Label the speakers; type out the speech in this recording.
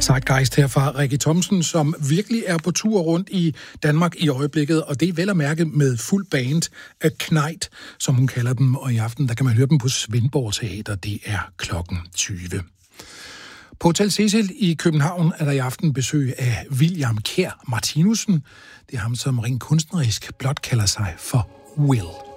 Speaker 1: Zeitgeist her fra Rikke Thomsen, som virkelig er på tur rundt i Danmark i øjeblikket, og det er vel at mærke med fuld band af Knejt, som hun kalder dem, og i aften der kan man høre dem på Svendborg Teater, det er klokken 20. På Hotel Cecil i København er der i aften besøg af William Kjær Martinussen. Det er ham, som rent kunstnerisk blot kalder sig for Will.